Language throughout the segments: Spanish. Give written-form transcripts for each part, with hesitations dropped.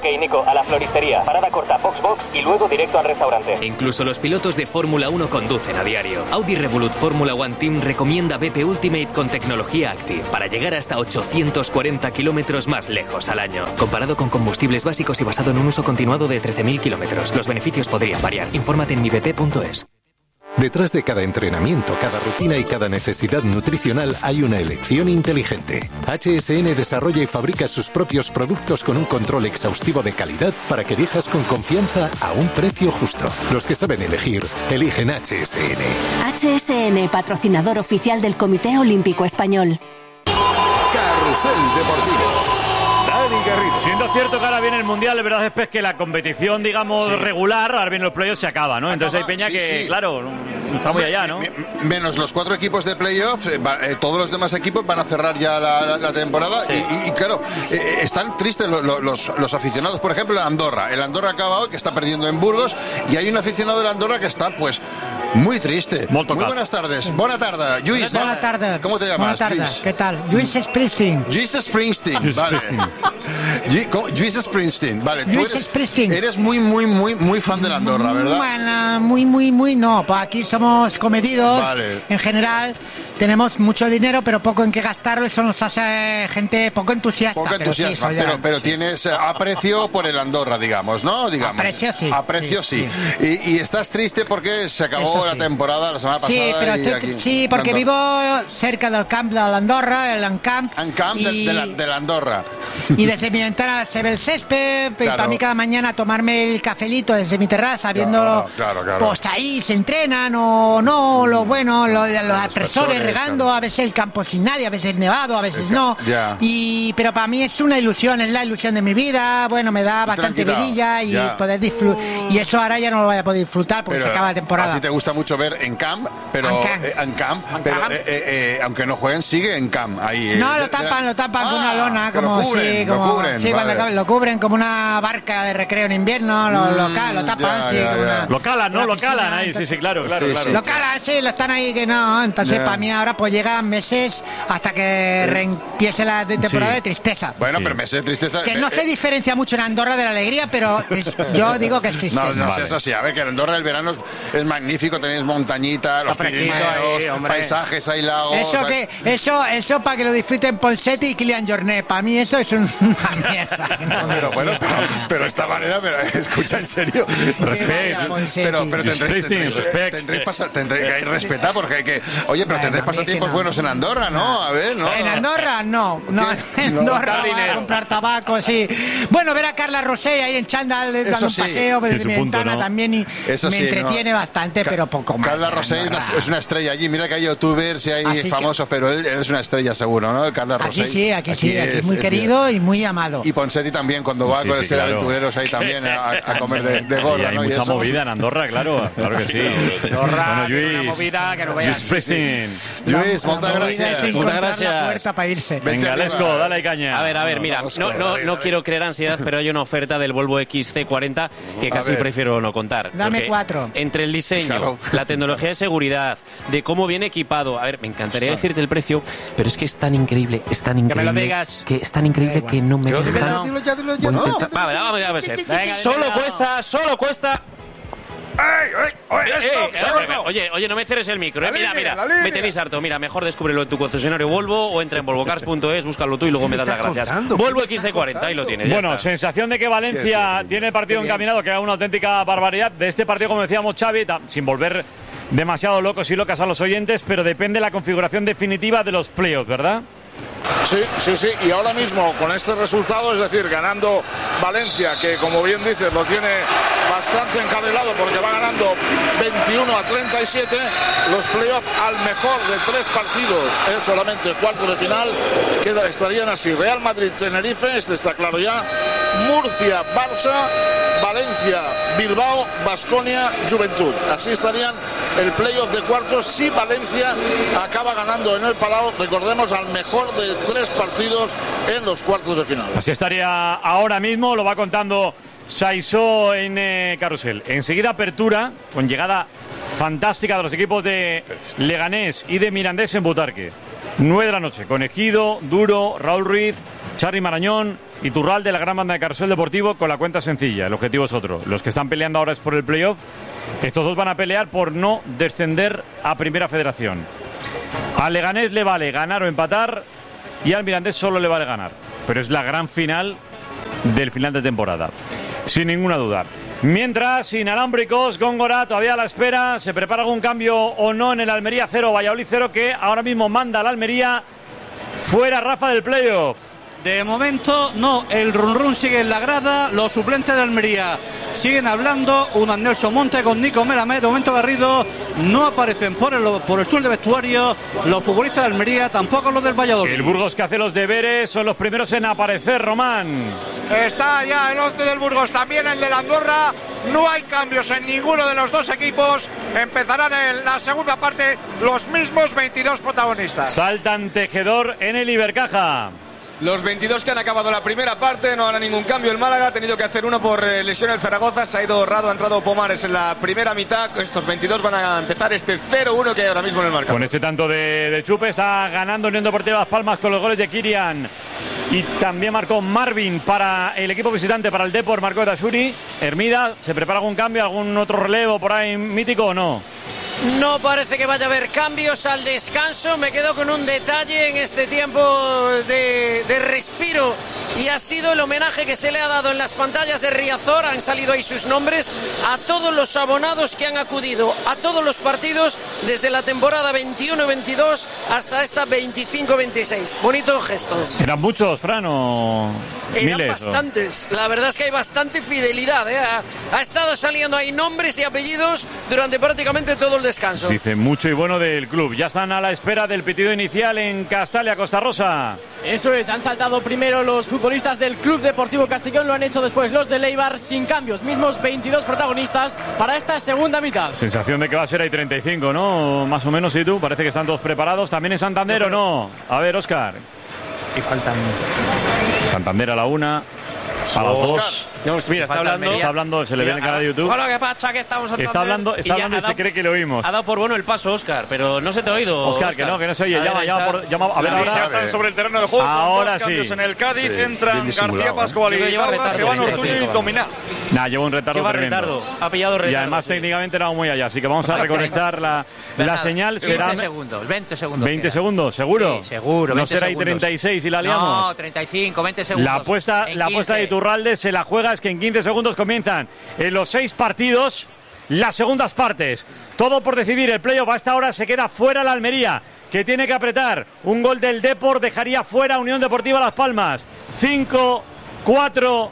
Nico, a la floristería. Parada corta, Box y luego directo al restaurante. Incluso los pilotos de Fórmula 1 conducen a diario. Audi Revolut Fórmula One Team recomienda BP Ultimate con tecnología Active para llegar hasta 840 kilómetros más lejos al año. Comparado con combustibles básicos y basado en un uso continuado de 13.000 kilómetros. Los beneficios podrían variar. Infórmate en mibp.es. Detrás de cada entrenamiento, cada rutina y cada necesidad nutricional hay una elección inteligente. HSN desarrolla y fabrica sus propios productos con un control exhaustivo de calidad para que elijas con confianza a un precio justo. Los que saben elegir, eligen HSN. HSN, patrocinador oficial del Comité Olímpico Español. Carrusel Deportivo. Siendo cierto que ahora viene el Mundial, la verdad es que la competición, digamos, regular, ahora vienen los playoffs, se acaba, ¿no? Entonces hay peña claro, no está muy allá, ¿no? Menos los 4 equipos de playoff, todos los demás equipos van a cerrar ya la temporada. Sí. Y claro, están tristes los aficionados. Por ejemplo, el Andorra. El Andorra acaba hoy, que está perdiendo en Burgos, y hay un aficionado del Andorra que está, pues, muy triste. Muy buenas tardes. Buena tarde, Lluís. Buena tarde. ¿Cómo te llamas? Buena tarde. ¿Qué tal? Lluís Springsteen. Lluís Springsteen. Vale. Lluís Springsteen. Vale, tú eres muy fan de la Andorra, ¿verdad? Bueno, muy no. Pues aquí somos comedidos. Vale. En general tenemos mucho dinero, pero poco en qué gastarlo. Eso nos hace gente poco entusiasta. Pero tienes aprecio por el Andorra, digamos, ¿no? Aprecio sí. Aprecio sí. Y estás triste porque se acabó la temporada la semana pasada. Sí, pero porque vivo cerca del camp de l'Andorra, el Encamp. Encamp de la Andorra. Y desde mi ventana se ve el césped, y para mí cada mañana tomarme el cafelito desde mi terraza, viéndolo, pues ahí se entrenan o no, los aspersores regando, a veces el campo sin nadie, a veces nevado, a veces no. Pero para mí es una ilusión, es la ilusión de mi vida, bueno, me da bastante vidilla y poder disfrutar. Y eso ahora ya no lo voy a poder disfrutar porque se acaba la temporada. A ti te gusta mucho ver Encamp, pero aunque no jueguen, sigue Encamp ahí. No, lo tapan con una lona, como lo cubren como una barca de recreo en invierno, lo tapan, lo calan, ¿no? Lo calan ahí, sí, claro. Lo calan, sí, lo están ahí que no. Entonces para mí ahora pues llegan meses hasta que reempiece la temporada de tristeza. Bueno, pero meses de tristeza. Que no se diferencia mucho en Andorra de la alegría, pero yo digo que es tristeza. No es así. A ver, que en Andorra el verano es magnífico, tenéis montañita, los Pirineos, paisajes, hay lagos. Eso para que lo disfruten Ponseti y Kylian Jornet. Para mí eso es una mierda. Pero esta manera, escucha, en serio. Pero tendréis que respetar porque tendréis pasatiempos buenos en Andorra, ¿no? A ver, ¿no? En Andorra no. En Andorra voy a comprar tabaco, sí. Bueno, ver a Carla Rosé ahí en chándal dando un paseo desde mi ventana también y me entretiene bastante, pero poco más. Carla Rosé es una estrella allí. Mira que hay youtubers y hay famosos, pero él es una estrella seguro, ¿no? Carla Rosé. Aquí es muy querido y muy amado. Y Ponsetti también, cuando va con el ser aventureros ahí también a comer de gorda, ¿no? Hay mucha movida en Andorra, claro que sí. Andorra, bueno, Lluís, una movida que no veas. Lluís, muchas gracias. Muchas gracias. La puerta para irse. Venga, Lesco, dale caña. A ver, mira, no quiero crear ansiedad, pero hay una oferta del Volvo XC40 que casi prefiero no contar. Dame 4. Entre el diseño, la tecnología de seguridad, de cómo viene equipado. A ver, me encantaría decirte el precio, pero es que es tan increíble, que me lo digas. Que es tan increíble que no me dejan. Dilo ya. Vamos a ver. Solo cuesta. Oye, no me cierres el micro, Mira, me tenéis harto. Mira, mejor descúbrelo en tu concesionario Volvo o entra en volvocars.es, búscalo tú y luego me das las gracias. Volvo XC40, ahí lo tienes. Bueno, sensación de que Valencia tiene el partido encaminado, que era una auténtica barbaridad. De este partido, como decíamos, Xavi, sin volver demasiado locos y locas a los oyentes, pero depende de la configuración definitiva de los playoffs, ¿verdad? Sí, y ahora mismo con este resultado, es decir, ganando Valencia, que como bien dices lo tiene bastante encarrilado porque va ganando 21-37, los playoffs al mejor de 3 partidos es solamente cuartos de final, estarían así: Real Madrid-Tenerife, este está claro ya, Murcia-Barça, Valencia-Bilbao, Baskonia-Juventud. Así estarían el playoff de cuartos si Valencia acaba ganando en el Palau, recordemos, al mejor de 3 partidos en los cuartos de final. Así estaría ahora mismo, lo va contando Saisó en Carrusel. Enseguida apertura, con llegada fantástica de los equipos de Leganés y de Mirandés en Butarque. 9 de la noche, con Ejido, Duro, Raúl Ruiz, Charly Marañón, Iturralde, la gran banda de Carrusel Deportivo, con la cuenta sencilla. El objetivo es otro. Los que están peleando ahora es por el playoff. Estos dos van a pelear por no descender a Primera Federación. Al Leganés le vale ganar o empatar y al Mirandés solo le vale ganar. Pero es la gran final del final de temporada, sin ninguna duda. Mientras, inalámbricos, Góngora todavía a la espera. ¿Se prepara algún cambio o no en el Almería 0, Valladolid 0, que ahora mismo manda al Almería? Fuera Rafa del playoff. De momento no, el run sigue en la grada. Los suplentes de Almería siguen hablando. Un Nelson Monte con Nico Melamed. De momento Garrido no aparecen por el túnel de vestuario los futbolistas de Almería, tampoco los del Valladolid. El Burgos, que hace los deberes, son los primeros en aparecer, Román. Está ya el 11 del Burgos, también el de la Andorra. No hay cambios en ninguno de los dos equipos. Empezarán en la segunda parte los mismos 22 protagonistas. Saltan Tejedor en el Ibercaja. Los 22 que han acabado la primera parte, no hará ningún cambio el Málaga, ha tenido que hacer uno por lesión en Zaragoza, se ha ido Rado, ha entrado Pomares en la primera mitad. Estos 22 van a empezar este 0-1 que hay ahora mismo en el marcador. Con ese tanto de Chupe está ganando Unión Deportiva Las Palmas con los goles de Kirian. Y también marcó Marvin para el equipo visitante, para el Depor, marcó Tashuri. Hermida, ¿se prepara algún cambio, algún otro relevo por ahí mítico o no? No parece que vaya a haber cambios al descanso. Me quedo con un detalle en este tiempo de respiro, y ha sido el homenaje que se le ha dado en las pantallas de Riazor. Han salido ahí sus nombres a todos los abonados que han acudido a todos los partidos desde la temporada 21-22 hasta esta 25-26. Bonito gesto. ¿Eran muchos, Fran, o eran miles? Bastantes. La verdad es que hay bastante fidelidad, ¿eh? Ha estado saliendo ahí nombres y apellidos durante prácticamente todo el descanso. Dice mucho y bueno del club. Ya están a la espera del pitido inicial en Castalia, Costa Rosa. Eso es, han saltado primero los futbolistas del Club Deportivo Castellón, lo han hecho después los de Eibar, sin cambios, mismos 22 protagonistas para esta segunda mitad. Sensación de que va a ser ahí 35, ¿no? Más o menos, ¿y tú? Parece que están todos preparados. ¿También en Santander o no? A ver, Óscar. Y faltan... Santander a la 1, a las 2. No, mira, está hablando, se le ve en el canal de YouTube. Hola, ¿qué pasa? Que estamos Está hablando y se cree que le oímos. Ha dado por bueno el paso, Óscar, pero no se te ha oído. Óscar, que no se oye. Llama. A ver, ahora están sobre el terreno de juego. Ahora con dos cambios en el Cádiz. Sí. Entran García Pascual y Ibarra, se van Ortuño y Dominá. Lleva un retardo tremendo. Ha pillado retardo. Y además técnicamente era muy allá, así que vamos a reconectar la señal. Serán 20 segundos. 20 segundos, ¿seguro? Sí, seguro. No será ahí 36 y la liamos. No, 35, 20 segundos. La apuesta de Iturralde se la juega, es que en 15 segundos comienzan en los 6 partidos las segundas partes. Todo por decidir. El playoff a esta hora se queda fuera la Almería, que tiene que apretar. Un gol del Depor dejaría fuera a Unión Deportiva Las Palmas. 5, 4,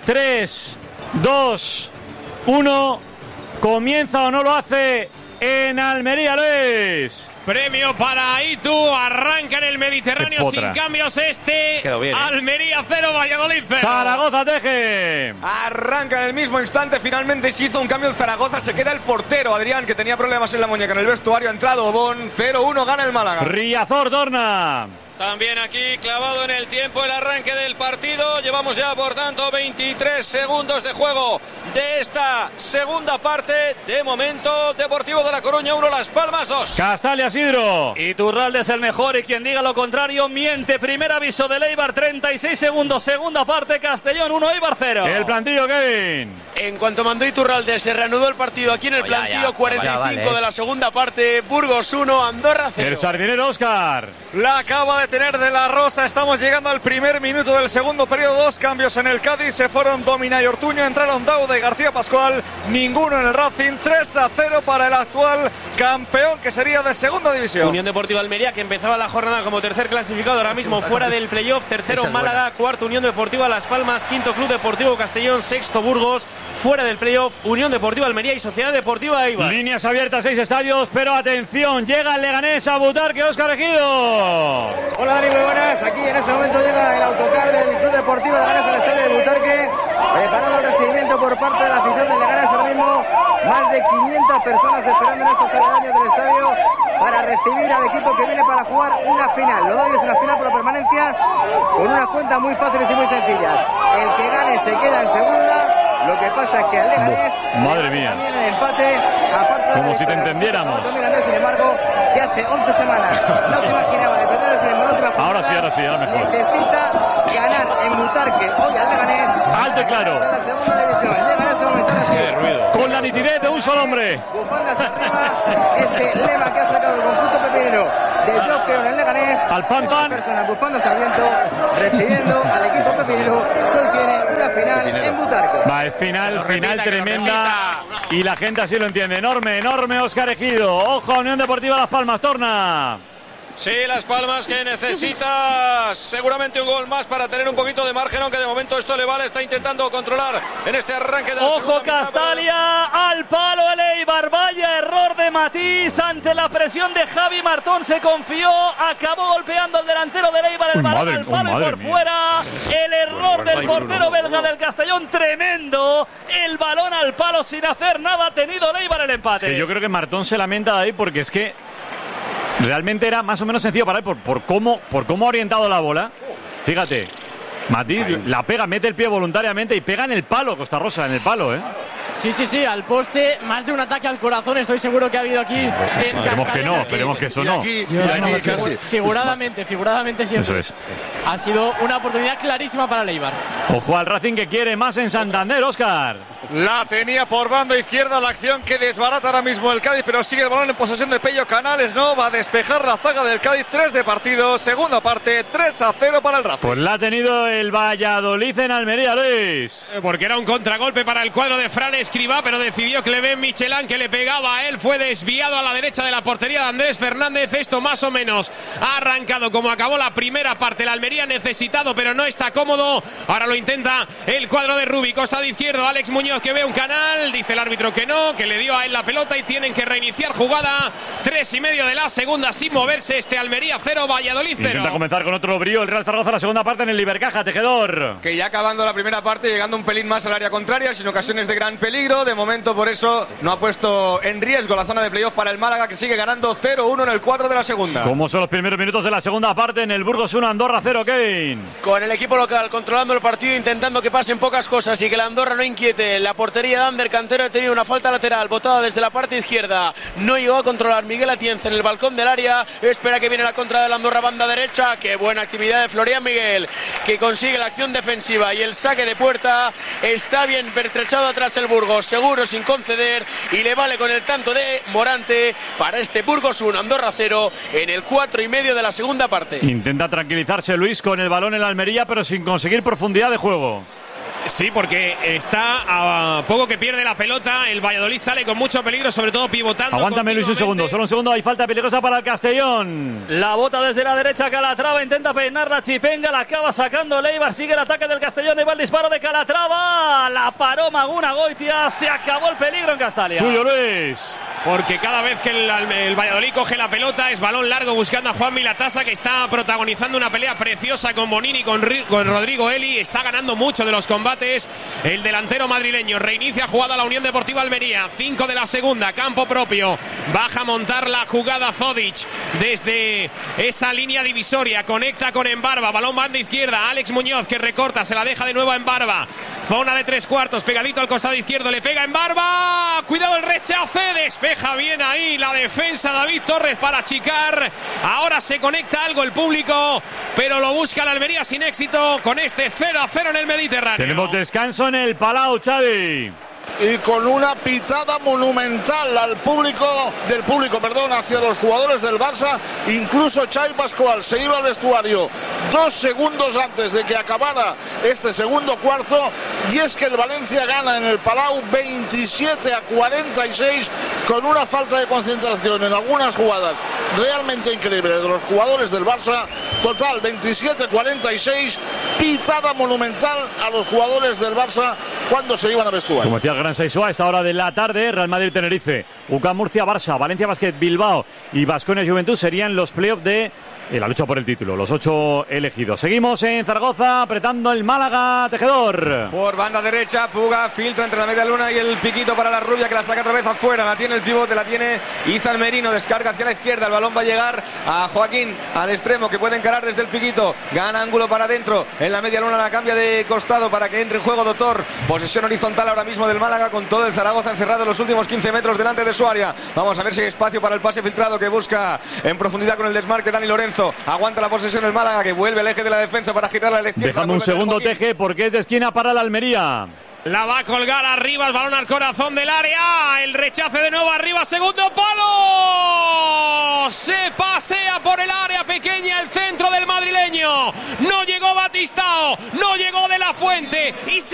3, 2, 1. ¿Comienza o no lo hace en Almería, Luis? Premio para Itu, arranca en el Mediterráneo sin cambios Quedó bien, Almería 0, Valladolid 0. Zaragoza Teje. Arranca en el mismo instante, finalmente se hizo un cambio en Zaragoza, se queda el portero Adrián, que tenía problemas en la muñeca en el vestuario, ha entrado Bon, 0-1, gana el Málaga. Riazor Dorna. También aquí clavado en el tiempo el arranque del partido. Llevamos ya, por tanto, 23 segundos de juego de esta segunda parte. De momento, Deportivo de La Coruña 1, Las Palmas 2. Castalia Sidro. Iturralde es el mejor y quien diga lo contrario miente. Primer aviso de Eibar, 36 segundos. Segunda parte, Castellón 1, Eibar 0. El plantillo, Kevin. En cuanto mandó Iturralde, se reanudó el partido aquí en el plantillo. 45 de la segunda parte. Burgos 1, Andorra 0. El sardinero Óscar. La acaba de tener de la Rosa. Estamos llegando al primer minuto del segundo periodo. 2 cambios en el Cádiz. Se fueron Domina y Ortuño. Entraron Dauda y García Pascual. Ninguno en el Racing. 3-0 para el actual campeón, que sería de segunda división. Unión Deportiva Almería, que empezaba la jornada como tercer clasificado, ahora mismo fuera del playoff. Tercero Málaga, cuarto Unión Deportiva Las Palmas, quinto Club Deportivo Castellón, sexto Burgos. Fuera del playoff, Unión Deportiva Almería y Sociedad Deportiva Eibar. Líneas abiertas, 6 estadios, pero atención, llega el Leganés a Butarque, Óscar Ejido. Hola Dani, muy buenas. Aquí en ese momento llega el autocar del Club Deportivo Leganés al estadio de Butarque, preparando el recibimiento por parte de la afición del Leganés. Ahora mismo más de 500 personas esperando en estos aledaños del estadio para recibir al equipo que viene para jugar una final. Lo doy, es una final por la permanencia con unas cuentas muy fáciles y muy sencillas. El que gane se queda en segunda Lo que pasa es que al Leganés madre mía, también el empate, aparte como si te entendiéramos. Sin embargo, que hace 11 semanas no se imaginaba depender del balón de la ahora sí, ahora mejor. Necesita ganar en Butarque hoy al Leganés. Alto y claro. En la segunda división. Leganés con la nitidez de un solo hombre. Bufandas arriba, ese lema que ha sacado el conjunto pepinero de yo creo en el Leganés. Al pan pan. Personas bufandas al viento, recibiendo al equipo pepinero que hoy tiene una final en Butarque. Va, es final tremenda y la gente así lo entiende. Enorme Óscar Ejido. Ojo a Unión Deportiva Las Palmas, torna. Sí, Las Palmas que necesita seguramente un gol más para tener un poquito de margen, aunque de momento esto le vale, está intentando controlar en este arranque de la Ojo Castalia, al palo el Eibar, vaya error de Matís ante la presión de Javi Martón, se confió, acabó golpeando al delantero del Eibar, el balón al palo y por fuera, el error del portero belga del Castellón, tremendo, el balón al palo sin hacer nada, ha tenido el Eibar el empate. Es que yo creo que Martón se lamenta de ahí porque es que realmente era más o menos sencillo para él por cómo ha orientado la bola. Fíjate, Matís la pega, mete el pie voluntariamente y pega en el palo, Costa Rosa, en el palo, ¿eh? Sí, al poste, más de un ataque al corazón, estoy seguro que ha habido aquí. Esperemos que no, esperemos que eso no. Figuradamente siempre. Eso es. Ha sido una oportunidad clarísima para el Eibar. Ojo al Racing que quiere más en Santander, Óscar. La tenía por banda izquierda, la acción que desbarata ahora mismo el Cádiz, pero sigue el balón en posesión de Pello Canales, no va a despejar la zaga del Cádiz, 3 de partido, segunda parte, 3-0 para el Racing. Pues la ha tenido el Valladolid en Almería, Luis. Porque era un contragolpe para el cuadro de Fran Escribá, pero decidió Clemente Michelán, que le pegaba a él, fue desviado a la derecha de la portería de Andrés Fernández. Esto más o menos ha arrancado como acabó la primera parte, el Almería necesitado, pero no está cómodo. Ahora lo intenta el cuadro de Rubi, costado izquierdo, Alex Muñoz que ve un canal, dice el árbitro que no, que le dio a él la pelota y tienen que reiniciar jugada. 3:30 de la segunda sin moverse, este Almería 0, Valladolid 0. Intenta comenzar con otro brío el Real Zaragoza la segunda parte en el Libercaja, Tejedor. Que ya acabando la primera parte, llegando un pelín más al área contraria, sin ocasiones de gran peligro. De momento, por eso, no ha puesto en riesgo la zona de playoff para el Málaga, que sigue ganando 0-1 en el cuadro de la segunda. ¿Cómo son los primeros minutos de la segunda parte en el Burgos 1, Andorra 0, Kevin? Con el equipo local controlando el partido, intentando que pasen pocas cosas y que la Andorra no inquiete. La portería de Ander Cantero ha tenido una falta lateral botada desde la parte izquierda. No llegó a controlar Miguel Atienza en el balcón del área. Espera que viene la contra de la Andorra, banda derecha. Qué buena actividad de Florian Miguel, que consigue la acción defensiva y el saque de puerta. Está bien pertrechado atrás el Burgos, seguro sin conceder, y le vale con el tanto de Morante para este Burgos 1, Andorra 0 en el 4:30 de la segunda parte. Intenta tranquilizarse Luis con el balón en la Almería, pero sin conseguir profundidad de juego. Sí, porque está a poco que pierde la pelota. El Valladolid sale con mucho peligro, sobre todo pivotando. Aguántame Luis un segundo, solo un segundo. Hay falta peligrosa para el Castellón. La bota desde la derecha Calatrava, intenta peinar la Chipenga, la acaba sacando Leibar. Sigue el ataque del Castellón y va el disparo de Calatrava. La paró Maguna Goitia. Se acabó el peligro en Castalia. Tuyo, Luis. Porque cada vez que el Valladolid coge la pelota es balón largo buscando a Juan Milatasa, que está protagonizando una pelea preciosa con Bonini, con Rodrigo Eli. Está ganando mucho de los combates el delantero madrileño. Reinicia jugada la Unión Deportiva Almería, 5 de la segunda, campo propio. Baja a montar la jugada Zodic desde esa línea divisoria, conecta con Embarba, balón banda izquierda, Alex Muñoz que recorta, se la deja de nuevo a Embarba. Zona de 3/4, pegadito al costado izquierdo, le pega Embarba. Cuidado el rechace, despeja bien ahí la defensa David Torres para achicar. Ahora se conecta algo el público, pero lo busca la Almería sin éxito con este 0-0 en el Mediterráneo. Tenemos descanso en el Palau, Xavi. Y con una pitada monumental al público, hacia los jugadores del Barça. Incluso Xavi Pascual se iba al vestuario 2 segundos antes de que acabara este segundo cuarto, y es que el Valencia gana en el Palau 27-46 con una falta de concentración en algunas jugadas realmente increíbles de los jugadores del Barça. Total 27-46, pitada monumental a los jugadores del Barça cuando se iban a vestuario. Como decía el Gran Saisua, a esta hora de la tarde, Real Madrid-Tenerife, UCAM Murcia-Barça, Valencia Basket Bilbao y Baskonia-Juventud serían los playoffs de la lucha por el título, los 8 elegidos. Seguimos en Zaragoza, apretando el Málaga, Tejedor. Por banda derecha, Puga filtra entre la media luna y el piquito para la rubia, que la saca otra vez afuera. La tiene el pivote, la tiene Izan Merino, descarga hacia la izquierda. El balón va a llegar a Joaquín, al extremo, que puede encarar desde el piquito. Gana ángulo para adentro, en la media luna la cambia de costado para que entre en juego Doctor. Por Posesión horizontal ahora mismo del Málaga, con todo el Zaragoza encerrado en los últimos 15 metros delante de su área. Vamos a ver si hay espacio para el pase filtrado que busca en profundidad con el desmarque Dani Lorenzo. Aguanta la posesión el Málaga, que vuelve al eje de la defensa para girar a la izquierda. Déjame un segundo, Teje, porque es de esquina para la Almería. La va a colgar arriba, el balón al corazón del área. El rechace de nuevo arriba, segundo palo. Se pasea por el área pequeña el centro del madrileño. No llegó Batistao, no llegó De La Fuente y se